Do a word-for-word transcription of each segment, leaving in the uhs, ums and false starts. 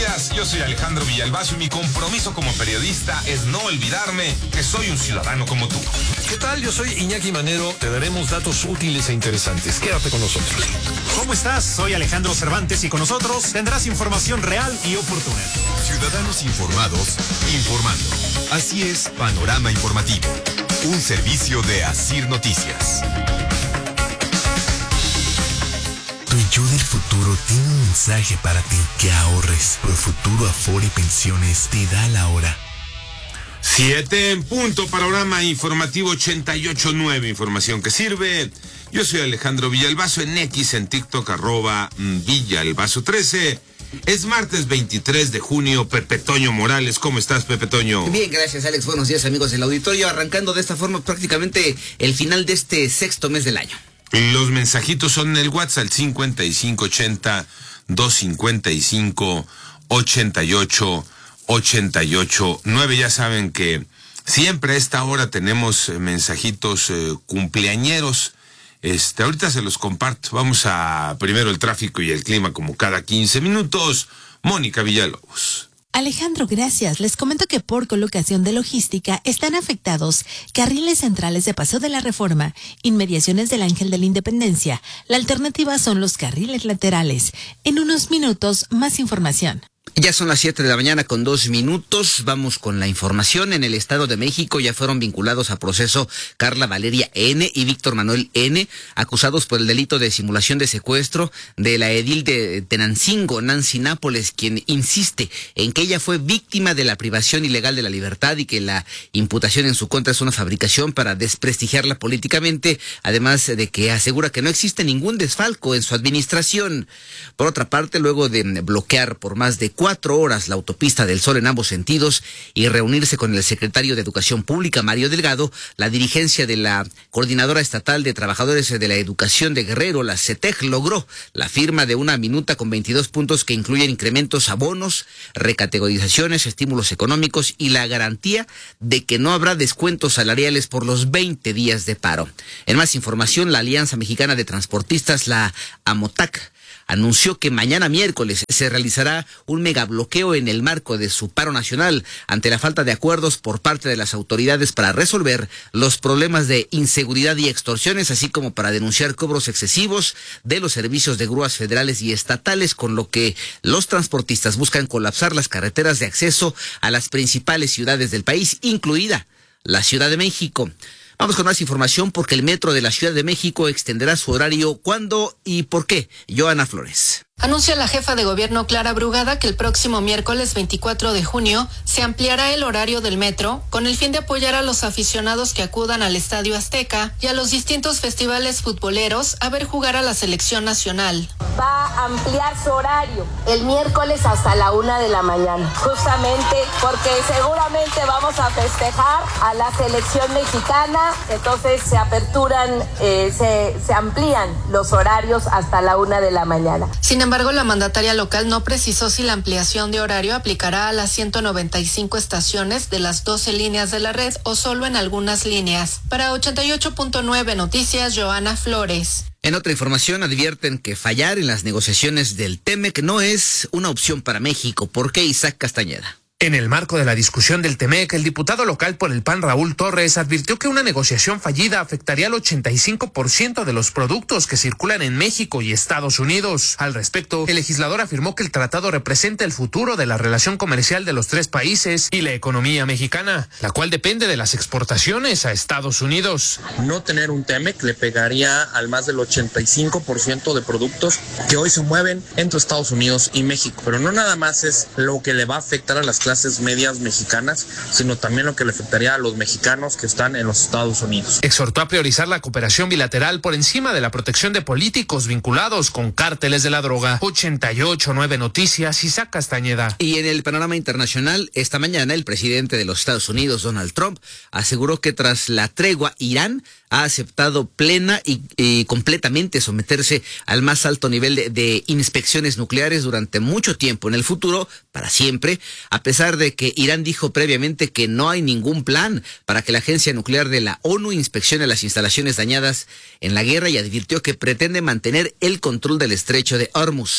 días, yo soy Alejandro Villalbazo y mi compromiso como periodista es no olvidarme que soy un ciudadano como tú. ¿Qué tal? Yo soy Iñaki Manero, te daremos datos útiles e interesantes. Quédate con nosotros. ¿Cómo estás? Soy Alejandro Cervantes y con nosotros tendrás información real y oportuna. Ciudadanos informados, informando. Así es, Panorama Informativo, un servicio de Asir Noticias. Tu yo del futuro tiene un mensaje para ti, que ahorres. Por Futuro Afore Pensiones te da la hora. Siete en punto, Panorama Informativo ochenta y ocho punto nueve, información que sirve. Yo soy Alejandro Villalbazo, en X, en TikTok, arroba Villalbazo trece. Es martes veintitrés de junio. Pepe Toño Morales, ¿cómo estás, Pepe Toño? Bien, gracias, Alex. Buenos días, amigos del auditorio. Arrancando de esta forma prácticamente el final de este sexto mes del año. Los mensajitos son en el WhatsApp, cincuenta y cinco ochenta, doscientos cincuenta y cinco, ochenta y ocho, ochenta y ocho, nueve. Ya saben que siempre a esta hora tenemos mensajitos eh, cumpleañeros. Este, ahorita se los comparto. Vamos a primero el tráfico y el clima como cada quince minutos. Mónica Villalobos. Alejandro, gracias. Les comento que por colocación de logística están afectados carriles centrales de Paseo de la Reforma, inmediaciones del Ángel de la Independencia. La alternativa son los carriles laterales. En unos minutos, más información. Ya son las siete de la mañana con dos minutos. Vamos con la información. En el Estado de México ya fueron vinculados a proceso Carla Valeria N. y Víctor Manuel N., acusados por el delito de simulación de secuestro de la edil de Tenancingo, Nancy Nápoles, quien insiste en que ella fue víctima de la privación ilegal de la libertad y que la imputación en su contra es una fabricación para desprestigiarla políticamente, además de que asegura que no existe ningún desfalco en su administración. Por otra parte, luego de bloquear por más de cuatro horas la autopista del Sol en ambos sentidos y reunirse con el secretario de Educación Pública, Mario Delgado, la dirigencia de la Coordinadora Estatal de Trabajadores de la Educación de Guerrero, la CETEG, logró la firma de una minuta con veintidós puntos que incluyen incrementos a bonos, recategorizaciones, estímulos económicos y la garantía de que no habrá descuentos salariales por los veinte días de paro. En más información, la Alianza Mexicana de Transportistas, la AMOTAC, anunció que mañana miércoles se realizará un megabloqueo en el marco de su paro nacional ante la falta de acuerdos por parte de las autoridades para resolver los problemas de inseguridad y extorsiones, así como para denunciar cobros excesivos de los servicios de grúas federales y estatales, con lo que los transportistas buscan colapsar las carreteras de acceso a las principales ciudades del país, incluida la Ciudad de México. Vamos con más información porque el metro de la Ciudad de México extenderá su horario. ¿Cuándo y por qué? Joana Flores. Anuncia la jefa de gobierno Clara Brugada que el próximo miércoles veinticuatro de junio se ampliará el horario del metro con el fin de apoyar a los aficionados que acudan al Estadio Azteca y a los distintos festivales futboleros a ver jugar a la selección nacional. Va a ampliar su horario el miércoles hasta la una de la mañana, justamente porque seguramente vamos a festejar a la selección mexicana, entonces se aperturan, eh, se, se amplían los horarios hasta la una de la mañana. Sin embargo, Sin embargo, la mandataria local no precisó si la ampliación de horario aplicará a las ciento noventa y cinco estaciones de las doce líneas de la red o solo en algunas líneas. Para ochenta y ocho punto nueve Noticias, Joana Flores. En otra información, advierten que fallar en las negociaciones del TEMEC no es una opción para México. ¿Por qué, Isaac Castañeda? En el marco de la discusión del TEMEC, el diputado local por el P A N, Raúl Torres, advirtió que una negociación fallida afectaría al ochenta y cinco por ciento de los productos que circulan en México y Estados Unidos. Al respecto, el legislador afirmó que el tratado representa el futuro de la relación comercial de los tres países y la economía mexicana, la cual depende de las exportaciones a Estados Unidos. No tener un TEMEC le pegaría al más del ochenta y cinco por ciento de productos que hoy se mueven entre Estados Unidos y México. Pero no nada más es lo que le va a afectar a las clases clases medias mexicanas, sino también lo que le afectaría a los mexicanos que están en los Estados Unidos. Exhortó a priorizar la cooperación bilateral por encima de la protección de políticos vinculados con cárteles de la droga. ochenta y ocho punto nueve Noticias, Isaac Castañeda. Y en el panorama internacional, esta mañana el presidente de los Estados Unidos, Donald Trump, aseguró que tras la tregua, Irán ha aceptado plena y, y completamente someterse al más alto nivel de, de inspecciones nucleares durante mucho tiempo en el futuro, para siempre, a pesar de que Irán dijo previamente que no hay ningún plan para que la agencia nuclear de la ONU inspeccione las instalaciones dañadas en la guerra y advirtió que pretende mantener el control del estrecho de Hormuz.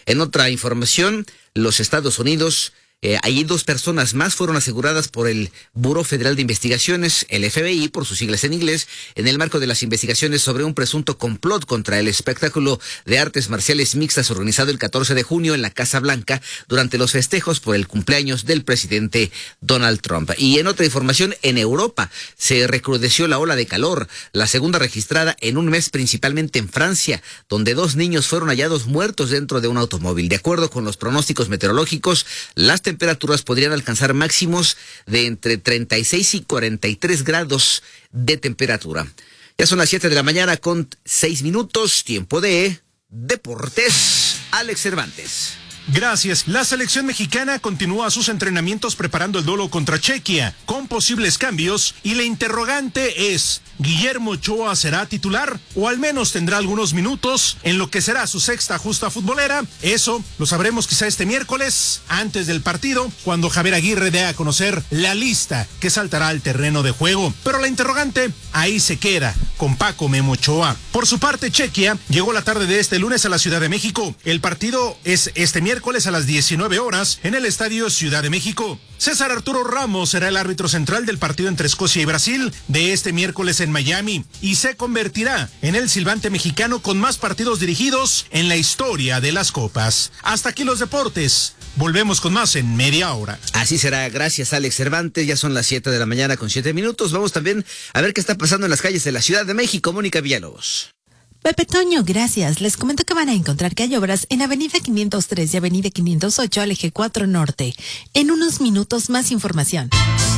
En otra información, los Estados Unidos, eh, ahí dos personas más fueron aseguradas por el Buró Federal de Investigaciones, el F B I, por sus siglas en inglés, en el marco de las investigaciones sobre un presunto complot contra el espectáculo de artes marciales mixtas organizado el catorce de junio en la Casa Blanca durante los festejos por el cumpleaños del presidente Donald Trump. Y en otra información, en Europa se recrudeció la ola de calor, la segunda registrada en un mes, principalmente en Francia, donde dos niños fueron hallados muertos dentro de un automóvil. De acuerdo con los pronósticos meteorológicos, las temperaturas podrían alcanzar máximos de entre treinta y seis y cuarenta y tres grados de temperatura. Ya son las siete de la mañana con seis minutos, tiempo de Deportes. Alex Cervantes. Gracias. La selección mexicana continúa sus entrenamientos preparando el duelo contra Chequia, con posibles cambios, y la interrogante es, ¿Guillermo Ochoa será titular o al menos tendrá algunos minutos en lo que será su sexta justa futbolera? Eso lo sabremos quizá este miércoles, antes del partido, cuando Javier Aguirre dé a conocer la lista que saltará al terreno de juego. Pero la interrogante ahí se queda, con Paco Memo Ochoa. Por su parte, Chequia llegó la tarde de este lunes a la Ciudad de México. El partido es este miércoles miércoles a las diecinueve horas en el Estadio Ciudad de México. César Arturo Ramos será el árbitro central del partido entre Escocia y Brasil de este miércoles en Miami y se convertirá en el silbante mexicano con más partidos dirigidos en la historia de las copas. Hasta aquí los deportes. Volvemos con más en media hora. Así será. Gracias, Alex Cervantes. Ya son las siete de la mañana con siete minutos. Vamos también a ver qué está pasando en las calles de la Ciudad de México. Mónica Villalobos. Pepe Toño, gracias. Les comento que van a encontrar que hay obras en Avenida quinientos tres y Avenida quinientos ocho al eje cuatro Norte. En unos minutos más información.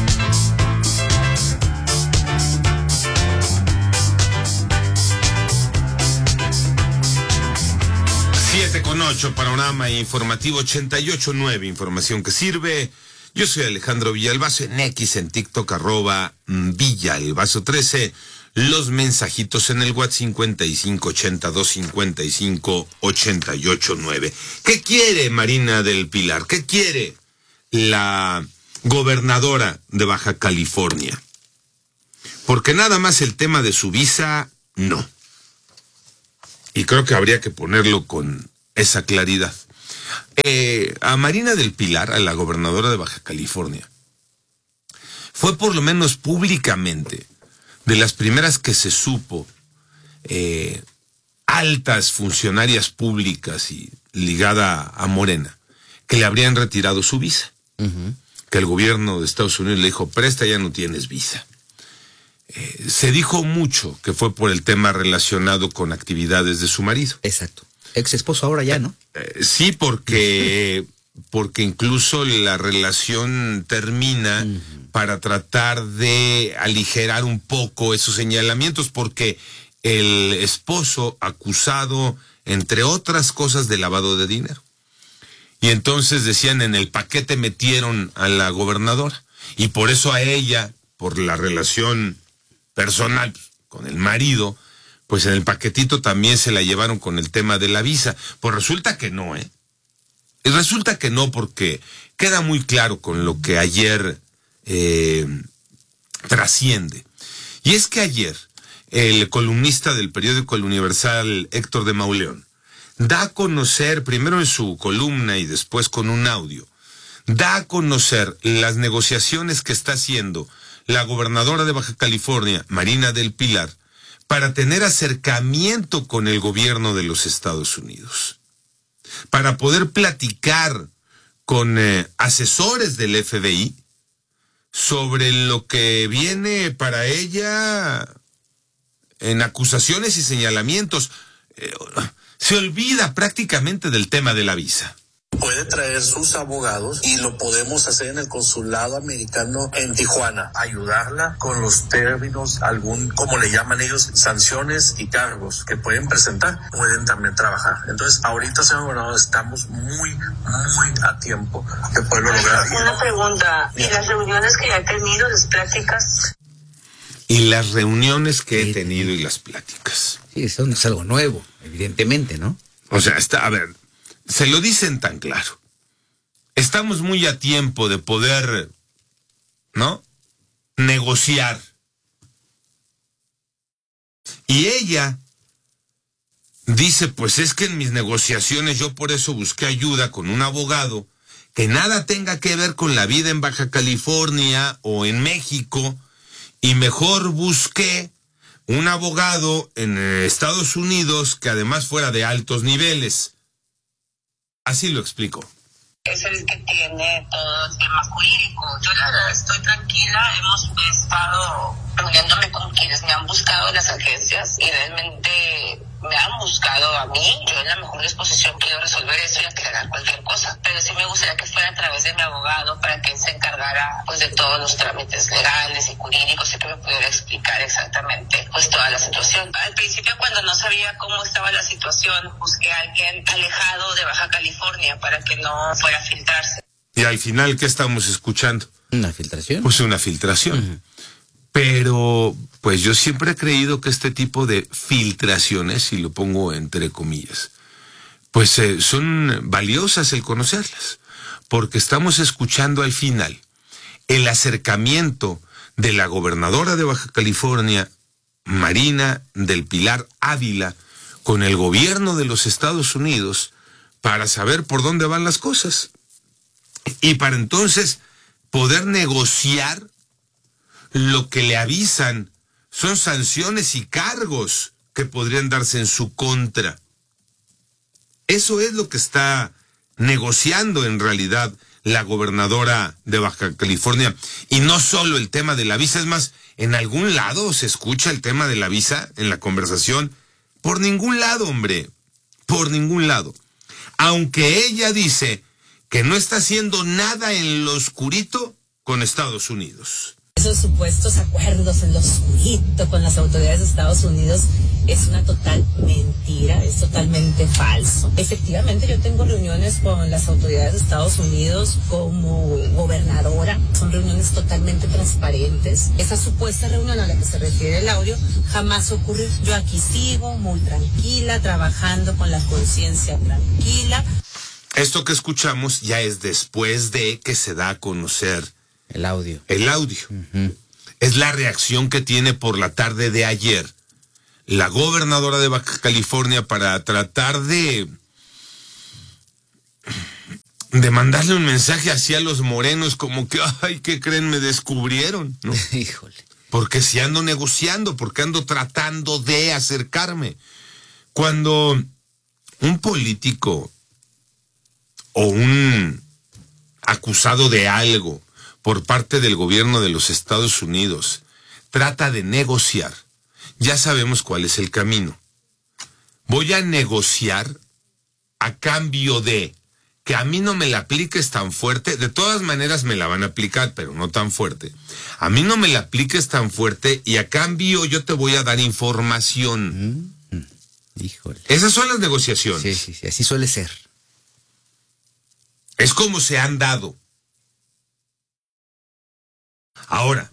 siete con ocho, panorama informativo ochenta y ocho nueve, información que sirve. Yo soy Alejandro Villalbazo, en X, en TikTok, arroba Villalbazo trece. Los mensajitos en el WhatsApp cincuenta y cinco ochenta, doscientos cincuenta y cinco, ochenta y ocho nueve. ¿Qué quiere Marina del Pilar? ¿Qué quiere la gobernadora de Baja California? Porque nada más el tema de su visa, no. Y creo que habría que ponerlo con esa claridad. Eh, a Marina del Pilar, a la gobernadora de Baja California, fue por lo menos públicamente de las primeras que se supo, eh, altas funcionarias públicas y ligada a Morena, que le habrían retirado su visa. Uh-huh. Que el gobierno de Estados Unidos le dijo, presta, ya no tienes visa. Eh, se dijo mucho que fue por el tema relacionado con actividades de su marido. Exacto. Ex esposo ahora ya, ¿no? Eh, sí, porque, porque incluso la relación termina uh-huh. para tratar de aligerar un poco esos señalamientos, porque el esposo acusado, entre otras cosas, de lavado de dinero. Y entonces decían, en el paquete metieron a la gobernadora, y por eso a ella, por la relación personal con el marido, pues en el paquetito también se la llevaron con el tema de la visa. Pues resulta que no, ¿eh? Y resulta que no, porque queda muy claro con lo que ayer eh, trasciende. Y es que ayer el columnista del periódico El Universal, Héctor de Mauleón, da a conocer, primero en su columna y después con un audio, da a conocer las negociaciones que está haciendo la gobernadora de Baja California, Marina del Pilar, para tener acercamiento con el gobierno de los Estados Unidos, para poder platicar con eh, asesores del F B I sobre lo que viene para ella en acusaciones y señalamientos. Eh, se olvida prácticamente del tema de la visa. Puede traer sus abogados y lo podemos hacer en el consulado americano en Tijuana, ayudarla con los términos, algún, como le llaman ellos, sanciones y cargos que pueden presentar, pueden también trabajar. Entonces, ahorita, señor gobernador, estamos muy, muy a tiempo de poderlo lograr. Una pregunta, ¿y las reuniones que ya he tenido, las pláticas? Y las reuniones que he tenido y las pláticas. Sí, eso no es algo nuevo, evidentemente, ¿no? O sea, está, a ver, se lo dicen tan claro. Estamos muy a tiempo de poder, ¿no?, negociar. Y ella dice, pues es que en mis negociaciones yo por eso busqué ayuda con un abogado que nada tenga que ver con la vida en Baja California o en México, y mejor busqué un abogado en Estados Unidos que además fuera de altos niveles. Así lo explico. Es el que tiene todo el tema jurídico. Yo la verdad estoy tranquila, hemos estado reuniéndome con quienes me han buscado en las agencias y realmente me han buscado a mí. Yo en la mejor disposición quiero resolver eso y aclarar cualquier cosa, pero sí me gustaría que fuera a través de mi abogado para que él se encargara pues de todos los trámites legales y jurídicos y que me pudiera explicar exactamente pues toda la situación. Al principio, cuando no sabía cómo estaba la situación, busqué a alguien alejado de Baja California para que no fuera a filtrarse. Y al final, ¿qué estamos escuchando? ¿Una filtración? Pues una filtración. Uh-huh. Pero, pues yo siempre he creído que este tipo de filtraciones, y lo pongo entre comillas, pues eh, son valiosas el conocerlas, porque estamos escuchando al final el acercamiento de la gobernadora de Baja California, Marina del Pilar Ávila, con el gobierno de los Estados Unidos para saber por dónde van las cosas y para entonces poder negociar. Lo que le avisan son sanciones y cargos que podrían darse en su contra. Eso es lo que está negociando en realidad la gobernadora de Baja California. Y no solo el tema de la visa, es más, en algún lado se escucha el tema de la visa en la conversación. Por ningún lado, hombre, por ningún lado. Aunque ella dice que no está haciendo nada en lo oscurito con Estados Unidos. Esos supuestos acuerdos en lo oscurito con las autoridades de Estados Unidos es una total mentira, es totalmente falso. Efectivamente, yo tengo reuniones con las autoridades de Estados Unidos como gobernadora, son reuniones totalmente transparentes. Esa supuesta reunión a la que se refiere el audio jamás ocurrió. Yo aquí sigo muy tranquila, trabajando con la conciencia tranquila. Esto que escuchamos ya es después de que se da a conocer el audio. El audio. Uh-huh. Es la reacción que tiene por la tarde de ayer la gobernadora de Baja California para tratar de de mandarle un mensaje hacia los morenos como que, ay, ¿qué creen? Me descubrieron, ¿no? Híjole. Porque si ando negociando, porque ando tratando de acercarme. Cuando un político o un acusado de algo por parte del gobierno de los Estados Unidos trata de negociar, ya sabemos cuál es el camino. Voy a negociar a cambio de que a mí no me la apliques tan fuerte. De todas maneras me la van a aplicar, pero no tan fuerte. A mí no me la apliques tan fuerte y a cambio yo te voy a dar información. Mm-hmm. Híjole. Esas son las negociaciones. Sí, sí, sí, así suele ser. Es como se han dado. Ahora,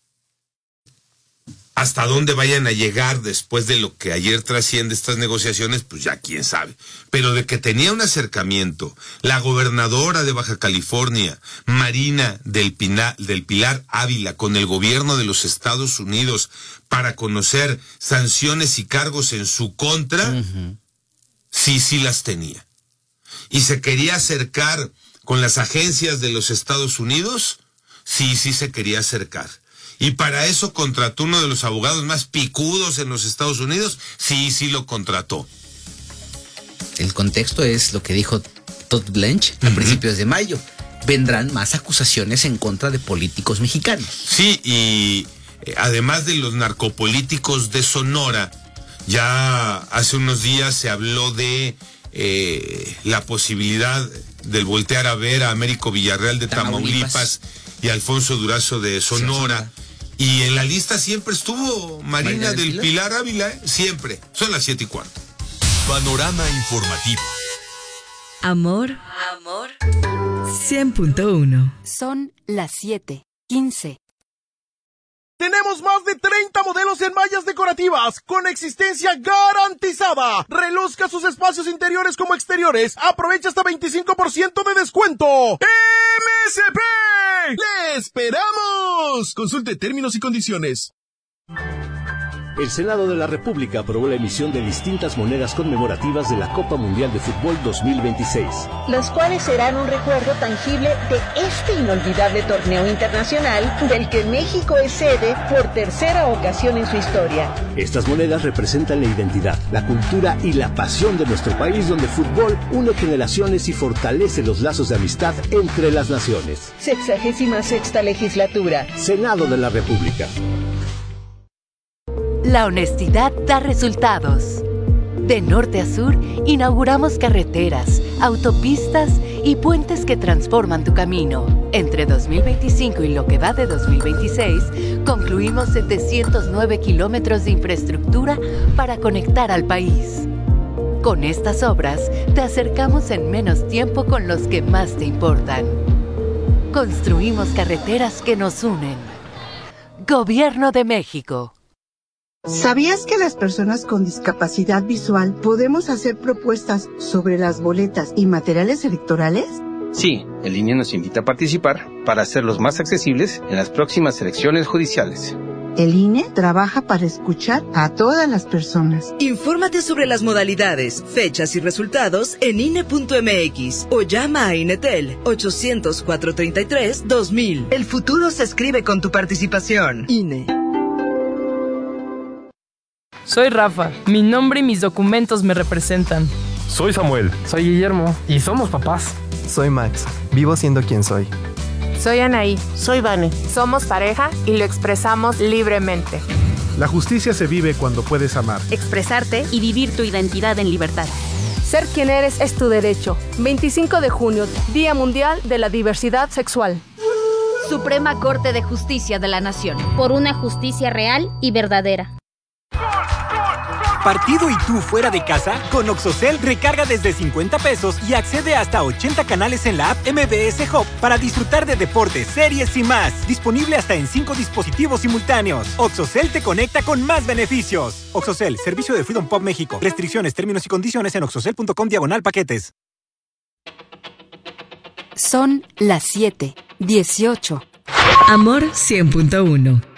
hasta dónde vayan a llegar después de lo que ayer trasciende estas negociaciones, pues ya quién sabe. Pero de que tenía un acercamiento la gobernadora de Baja California, Marina del, Pina, del Pilar Ávila, con el gobierno de los Estados Unidos para conocer sanciones y cargos en su contra, uh-huh. sí, sí las tenía. Y se quería acercar con las agencias de los Estados Unidos, sí, sí se quería acercar. Y para eso contrató uno de los abogados más picudos en los Estados Unidos, sí, sí lo contrató. El contexto es lo que dijo Todd Blanche a uh-huh. principios de mayo. Vendrán más acusaciones en contra de políticos mexicanos. Sí, y eh, además de los narcopolíticos de Sonora, ya hace unos días se habló de eh, la posibilidad del voltear a ver a Américo Villarreal de Tamaulipas, Tamaulipas y Alfonso Durazo de Sonora. Y en la lista siempre estuvo Marina, Marina del Pilar, Pilar Ávila, ¿eh? Siempre. Son las siete y cuarto. Panorama informativo. Amor, amor. cien punto uno. Son las siete quince. Tenemos más de treinta modelos en mallas decorativas con existencia garantizada. Reluzca sus espacios interiores como exteriores. Aprovecha hasta veinticinco por ciento de descuento. ¡M S P! ¡Le esperamos! Consulte términos y condiciones. El Senado de la República aprobó la emisión de distintas monedas conmemorativas de la Copa Mundial de Fútbol dos mil veintiséis. Las cuales serán un recuerdo tangible de este inolvidable torneo internacional del que México es sede por tercera ocasión en su historia. Estas monedas representan la identidad, la cultura y la pasión de nuestro país, donde el fútbol une generaciones y fortalece los lazos de amistad entre las naciones. Sexagésima sexta legislatura. Senado de la República. La honestidad da resultados. De norte a sur, inauguramos carreteras, autopistas y puentes que transforman tu camino. Entre dos mil veinticinco y lo que va de dos mil veintiséis, concluimos setecientos nueve kilómetros de infraestructura para conectar al país. Con estas obras, te acercamos en menos tiempo con los que más te importan. Construimos carreteras que nos unen. Gobierno de México. ¿Sabías que las personas con discapacidad visual podemos hacer propuestas sobre las boletas y materiales electorales? Sí, el I N E nos invita a participar para hacerlos más accesibles en las próximas elecciones judiciales. El I N E trabaja para escuchar a todas las personas. Infórmate sobre las modalidades, fechas y resultados en I N E punto M X o llama a INETEL ochocientos, cuatrocientos treinta y tres, dos mil. El futuro se escribe con tu participación. I N E. Soy Rafa, mi nombre y mis documentos me representan. Soy Samuel. Soy Guillermo y somos papás. Soy Max, vivo siendo quien soy. Soy Anaí. Soy Vane. Somos pareja y lo expresamos libremente. La justicia se vive cuando puedes amar, expresarte y vivir tu identidad en libertad. Ser quien eres es tu derecho. veinticinco de junio, Día Mundial de la Diversidad Sexual. Suprema Corte de Justicia de la Nación. Por una justicia real y verdadera. ¿Partido y tú fuera de casa? Con Oxocel recarga desde cincuenta pesos y accede hasta a ochenta canales en la app M B S Hub para disfrutar de deportes, series y más. Disponible hasta en cinco dispositivos simultáneos. Oxocel te conecta con más beneficios. Oxocel, servicio de Freedom Pop México. Restricciones, términos y condiciones en oxocel punto com diagonal paquetes. Son las siete, dieciocho. Amor cien punto uno.